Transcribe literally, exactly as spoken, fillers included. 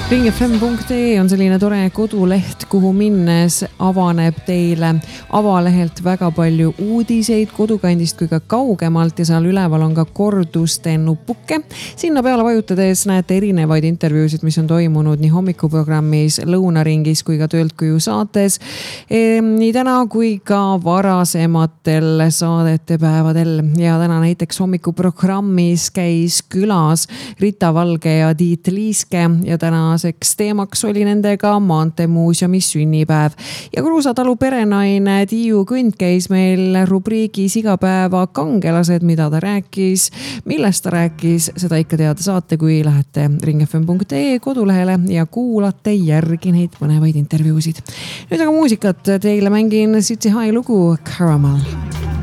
ring f m punkt e on selline tore koduleht, kuhu minnes avaneb teile avalehelt väga palju uudiseid kodukandist kui ka kaugemalt ja seal üleval on ka korduste nupuke. Sinna peale vajutades näete erinevaid intervjuusid, mis on toimunud nii hommikuprogrammis, lõunaringis kui ka töölt koju saates. Nii täna kui ka varasematel saadete päevadel ja täna näiteks hommikuprogrammis käis külas Rita Valge ja Tiit Liiske ja täna Seks teemaks oli nendega Maanteemuuseumi sünnipäev. Ja Kruusa talu perenaine Tiiu Kõnd käis meil rubriigis igapäeva kangelased, mida ta rääkis, millest ta rääkis, seda ikka teada saate, kui lähete ring f m punkt e kodulehele ja kuulate järgi neid põnevaid intervjuusid. Nüüd aga muusikat teile mängin City High lugu Caramel.